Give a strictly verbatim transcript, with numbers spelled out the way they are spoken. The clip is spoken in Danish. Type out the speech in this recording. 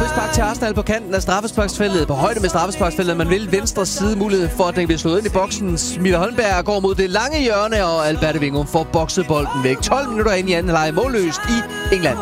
frispark til Arsenal på kanten af straffesparksfeltet. På højde med straffesparksfeltet. Man vil venstre side mulighed for, at den bliver slået ind i boksen. Mille Holmberg går mod det lange hjørne, og Alberte Wingum får bokset bolden væk. tolv minutter ind i anden halvleg målløst i England.